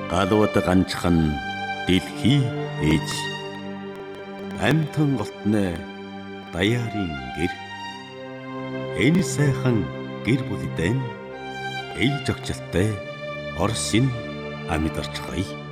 галууд ганчхан дэлхий ээж амтан голтны даяарын гэр энэ сайхан гэр бүлдэн ээлж огчлолтой Орсын амьдарч гай.